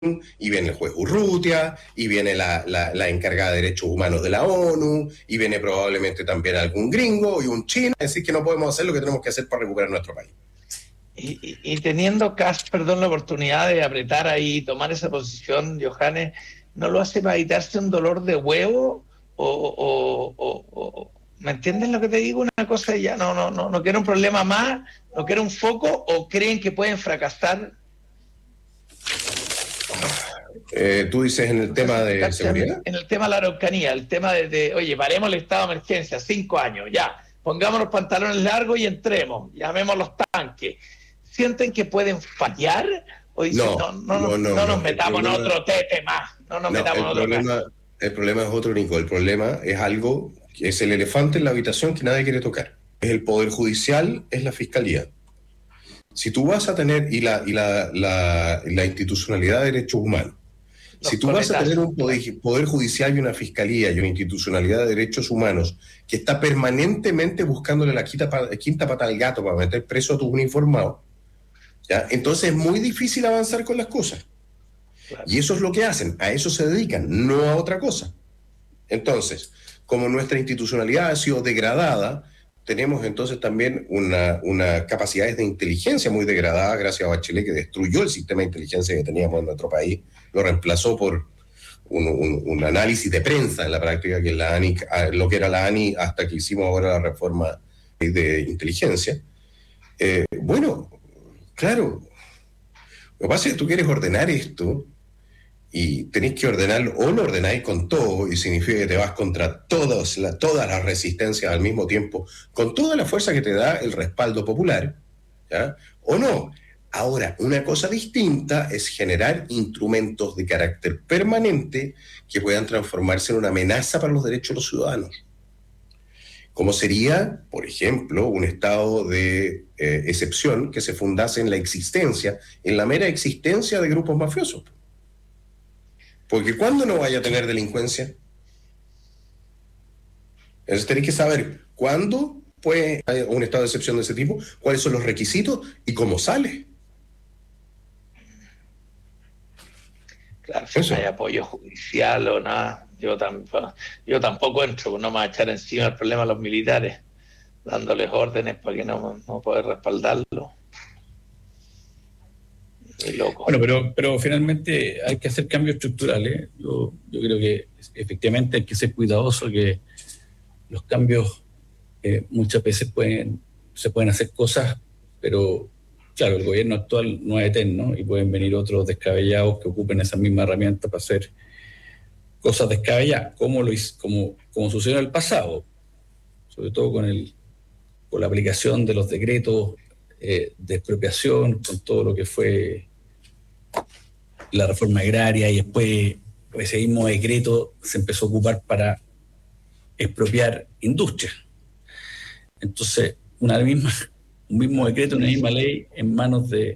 y viene el juez Urrutia, y viene la encargada de derechos humanos de la ONU, y viene probablemente también algún gringo y un chino, decir que no podemos hacer lo que tenemos que hacer para recuperar nuestro país. Y teniendo Kast, perdón, la oportunidad de apretar ahí y tomar esa posición, Johannes, ¿no lo hace para evitarse un dolor de huevo? ¿Me entiendes lo que te digo? Una cosa ya no quiero un problema más, no quiero un foco, o creen que pueden fracasar. Tú dices en el tema de seguridad. En el tema de la Araucanía, el tema oye, paremos el estado de emergencia, 5 años, ya, pongamos los pantalones largos y entremos, llamemos los tanques. ¿Sienten que pueden fallar? ¿O dicen, no nos metamos en otro tete más? No nos metamos en otro tete. El problema es otro, Nico. El problema es algo que es el elefante en la habitación que nadie quiere tocar. Es el Poder Judicial, es la Fiscalía. Si tú vas a tener, y la institucionalidad de derechos humanos, si tú vas a tener un poder judicial y una fiscalía y una institucionalidad de derechos humanos que está permanentemente buscándole la quinta pata al gato para meter preso a tus uniformados, ¿ya? Entonces es muy difícil avanzar con las cosas. Claro. Y eso es lo que hacen, a eso se dedican, no a otra cosa. Entonces, como nuestra institucionalidad ha sido degradada, tenemos entonces también una capacidades de inteligencia muy degradada gracias a Bachelet, que destruyó el sistema de inteligencia que teníamos en nuestro país, lo reemplazó por un análisis de prensa en la práctica, que es la ANI, lo que era la ANI hasta que hicimos ahora la reforma de inteligencia. Bueno, claro, lo que pasa es que tú quieres ordenar esto y tenés que ordenarlo, o lo ordenáis con todo, y significa que te vas contra todas las resistencias al mismo tiempo, con toda la fuerza que te da el respaldo popular, ¿ya? O no. Ahora, una cosa distinta es generar instrumentos de carácter permanente que puedan transformarse en una amenaza para los derechos de los ciudadanos. Como sería, por ejemplo, un estado de excepción que se fundase en la mera existencia de grupos mafiosos. Porque ¿cuándo no vaya a tener delincuencia? Entonces tenéis que saber cuándo puede haber un estado de excepción de ese tipo, cuáles son los requisitos y cómo sale. Claro, si no hay apoyo judicial o nada, yo tampoco entro, no me va a echar encima el problema a los militares, dándoles órdenes para que no poder respaldarlo. Loco. Bueno, pero finalmente hay que hacer cambios estructurales. Yo creo que efectivamente hay que ser cuidadoso, que los cambios muchas veces se pueden hacer cosas, pero claro, el gobierno actual no es eterno y pueden venir otros descabellados que ocupen esa misma herramienta para hacer cosas descabelladas, como sucedió en el pasado, sobre todo con la aplicación de los decretos de expropiación, con todo lo que fue la reforma agraria, y después ese mismo decreto se empezó a ocupar para expropiar industrias. Entonces, un mismo decreto, una misma ley en manos de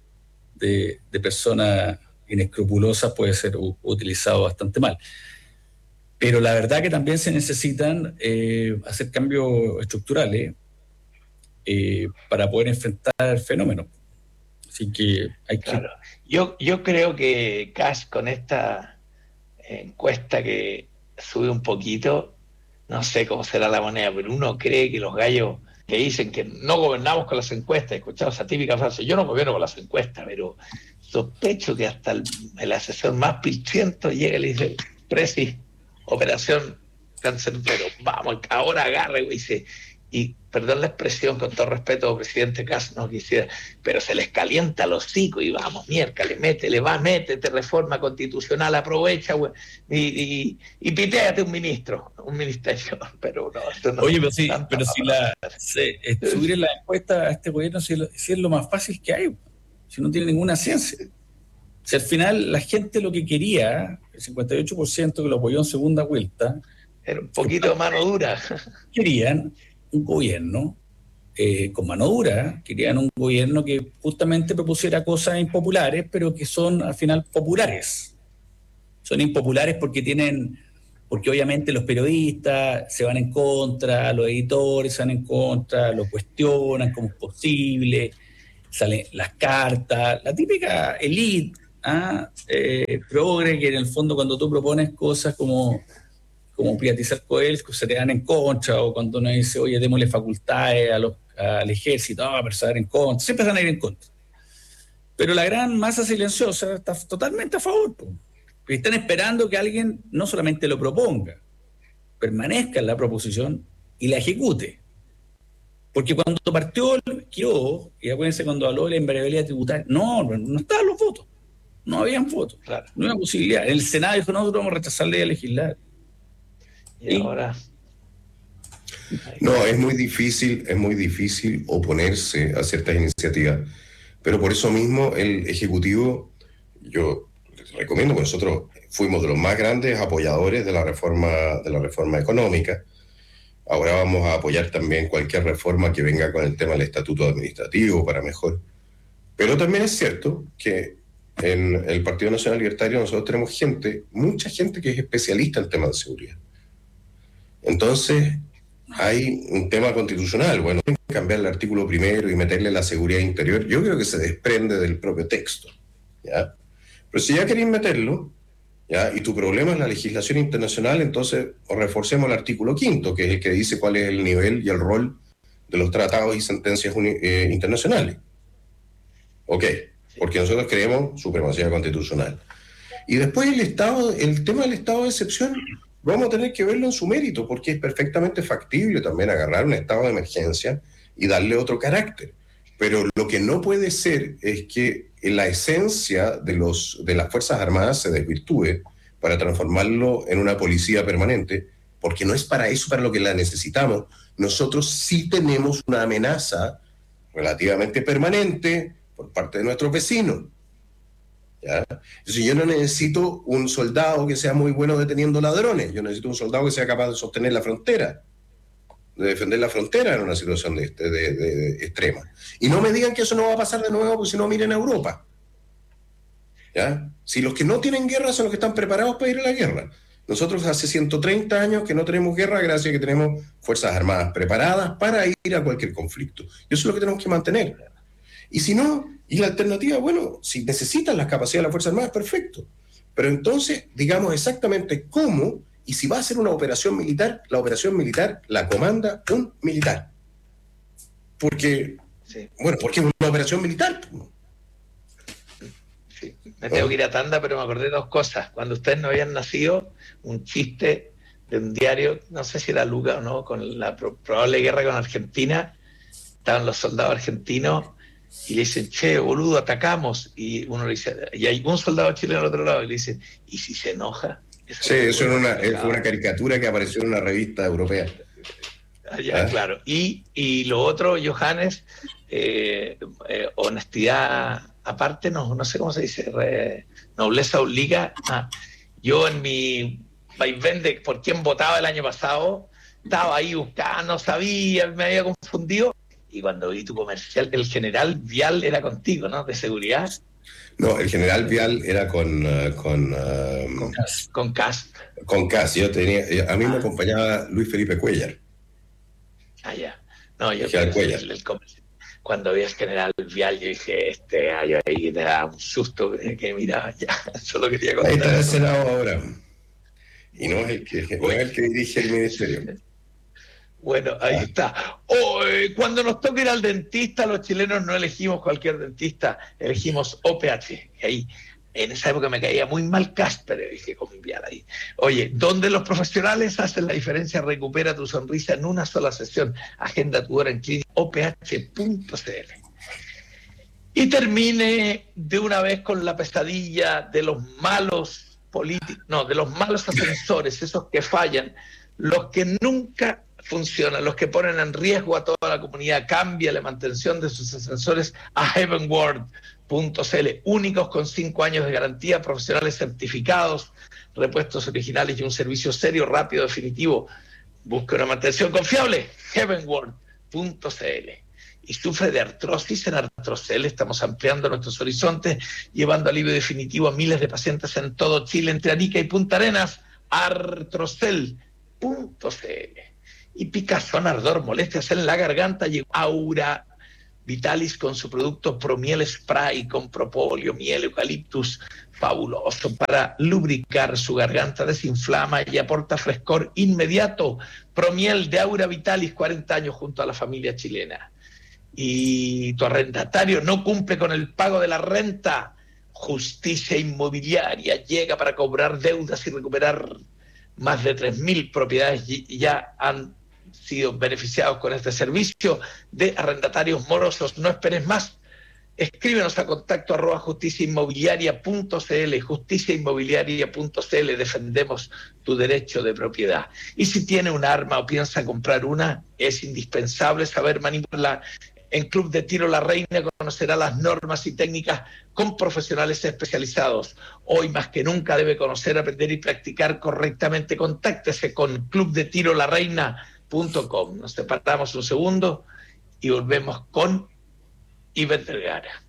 personas inescrupulosas puede ser utilizado bastante mal. Pero la verdad que también se necesitan hacer cambios estructurales para poder enfrentar el fenómeno. Así que hay claro. Yo creo que Kast, con esta encuesta que sube un poquito, no sé cómo será la moneda, pero uno cree que los gallos que dicen que no gobernamos con las encuestas, he escuchado esa típica frase, yo no gobierno con las encuestas, pero sospecho que hasta el asesor más pilchiento llega y le dice, Presi, operación cancerbero, vamos, ahora agarre, güey, y perdón la expresión, con todo respeto, presidente Kast, no quisiera, pero se les calienta el hocico y vamos, miércoles, métete reforma constitucional, aprovecha, güey, y pitéate un ministerio, pero no, esto no. Oye, pero si subir en la encuesta a este gobierno, si es lo más fácil que hay, si no tiene ninguna ciencia. Si al final la gente lo que quería, el 58% que lo apoyó en segunda vuelta, era un poquito de mano dura. Querían un gobierno con mano dura, querían un gobierno que justamente propusiera cosas impopulares, pero que son al final populares. Son impopulares porque obviamente los periodistas se van en contra, los editores se van en contra, lo cuestionan cómo es posible, salen las cartas, la típica élite progre, que en el fondo cuando tú propones cosas como privatizar Codelco, se te dan en contra, o cuando uno dice, oye, démosle facultades al ejército, pero se van en contra, siempre se van a ir en contra. Pero la gran masa silenciosa está totalmente a favor, porque están esperando que alguien no solamente lo proponga, permanezca en la proposición y la ejecute. Porque cuando partió Quiroga, y acuérdense cuando habló de la invariabilidad tributaria, no estaban los votos, no habían votos, Claro. no había posibilidad. En el Senado dijo, nosotros vamos a rechazar la ley a legislar. Y ahora... No, es muy difícil oponerse a ciertas iniciativas, pero por eso mismo el Ejecutivo, yo les recomiendo, que nosotros fuimos de los más grandes apoyadores de la reforma económica. Ahora vamos a apoyar también cualquier reforma que venga con el tema del estatuto administrativo para mejor. Pero también es cierto que en el Partido Nacional Libertario nosotros tenemos mucha gente que es especialista en temas de seguridad. Entonces, hay un tema constitucional. Bueno, cambiar el artículo primero y meterle la seguridad interior, yo creo que se desprende del propio texto, ¿ya? Pero si ya queréis meterlo, ¿ya? Y tu problema es la legislación internacional, entonces reforcemos el artículo 5º, que es el que dice cuál es el nivel y el rol de los tratados y sentencias internacionales. Ok, porque nosotros creemos supremacía constitucional. Y después el tema del estado de excepción, vamos a tener que verlo en su mérito, porque es perfectamente factible también agarrar un estado de emergencia y darle otro carácter. Pero lo que no puede ser es que la esencia de las Fuerzas Armadas se desvirtúe para transformarlo en una policía permanente, porque no es para eso para lo que la necesitamos. Nosotros sí tenemos una amenaza relativamente permanente por parte de nuestros vecinos, ¿ya? Entonces yo no necesito un soldado que sea muy bueno deteniendo ladrones, yo necesito un soldado que sea capaz de sostener la frontera, de defender la frontera en una situación de extrema. Y no me digan que eso no va a pasar de nuevo, porque si no, miren a Europa, ¿ya? Si los que no tienen guerra son los que están preparados para ir a la guerra. Nosotros hace 130 años que no tenemos guerra gracias a que tenemos Fuerzas Armadas preparadas para ir a cualquier conflicto. Y eso es lo que tenemos que mantener. Y si no, y la alternativa, bueno, si necesitan las capacidades de las Fuerzas Armadas, perfecto. Pero entonces, digamos exactamente cómo, y si va a ser una operación militar, la operación militar la comanda un militar. Porque, sí. Bueno, porque es una operación militar. Sí. Me tengo que ir a tanda, pero me acordé de dos cosas. Cuando ustedes no habían nacido, un chiste de un diario, no sé si era Luca o no, con la probable guerra con Argentina, estaban los soldados argentinos y le dicen, che, boludo, atacamos. Y uno le dice, y hay un soldado chileno al otro lado, y le dicen, ¿y si se enoja? Sí, eso fue una caricatura que apareció en una revista europea. Ya, claro. Y lo otro, Johannes, honestidad aparte, no sé cómo se dice, nobleza obliga. Yo en mi vaivén de por quién votaba el año pasado, estaba ahí buscando, no sabía, me había confundido. Y cuando vi tu comercial, el general Vial era contigo, ¿no? De seguridad. No, el general Vial era con Cast. Con Cast. A mí me acompañaba Luis Felipe Cuellar. Ya. No, yo el comercial. Cuando vi al general Vial, yo dije, este gallo ahí te da un susto que miraba ya. Solo quería contar. Ahí está en el Senado ahora. Y no es el que dirige el ministerio. Bueno, ahí está. Cuando nos toque ir al dentista, los chilenos no elegimos cualquier dentista, elegimos OPH. Y ahí, en esa época me caía muy mal Casper, dije, con mi Vial ahí. Oye, donde los profesionales hacen la diferencia, recupera tu sonrisa en una sola sesión. Agenda tu hora en clínica oph.cl. Y termine de una vez con la pesadilla de los malos políticos, de los malos ascensores, esos que fallan, los que nunca funcionan, los que ponen en riesgo a toda la comunidad. Cambia la mantención de sus ascensores a heavenward.cl, únicos con 5 años de garantía, profesionales certificados, repuestos originales y un servicio serio, rápido, definitivo. Busca una mantención confiable, heavenward.cl. Y sufre de artrosis, en Artrocel estamos ampliando nuestros horizontes, llevando alivio definitivo a miles de pacientes en todo Chile, entre Arica y Punta Arenas. Artrocel.cl. Y picazón, ardor, molestias en la garganta, llegó Aura Vitalis con su producto Promiel Spray con propóleo, miel, eucaliptus, fabuloso para lubricar su garganta, desinflama y aporta frescor inmediato. Promiel de Aura Vitalis, 40 años junto a la familia chilena. Y tu arrendatario no cumple con el pago de la renta, Justicia Inmobiliaria llega para cobrar deudas y recuperar. Más de 3.000 propiedades ya han sido beneficiados con este servicio de arrendatarios morosos. No esperes más. Escríbenos a contacto@justiciainmobiliaria.cl, justiciainmobiliaria.cl. Defendemos tu derecho de propiedad. Y si tiene un arma o piensa comprar una, es indispensable saber manipularla. En Club de Tiro La Reina conocerá las normas y técnicas con profesionales especializados. Hoy más que nunca debe conocer, aprender y practicar correctamente. Contáctese con clubdetirolareina.com. Nos separamos un segundo y volvemos con Ivette Vergara.